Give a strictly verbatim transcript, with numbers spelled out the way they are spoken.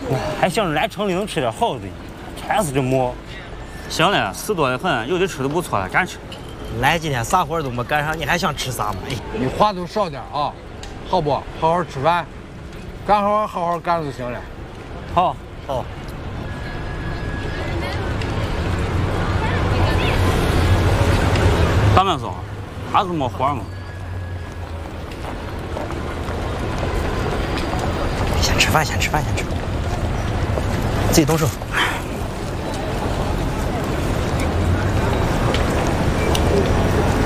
还想着来城里能吃点好的，全是这馍。行了，事多得很，有的吃的不错了，赶吃。 来，今天啥活都没赶上，你还想吃啥吗？哎， 你话都少点啊，好不？好好吃饭，干活好好干就行了。 好， 好。 大明兄，还是没活吗？ 先吃饭，先吃饭，先吃。自己动手。